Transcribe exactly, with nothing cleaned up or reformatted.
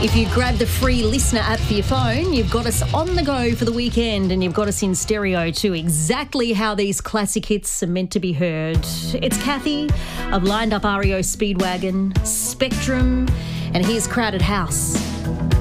If you grab the free Listener app for your phone, you've got us on the go for the weekend and you've got us in stereo too, exactly how these classic hits are meant to be heard. It's Kathy of Lined Up R E O Speedwagon, Spectrum, and here's Crowded House.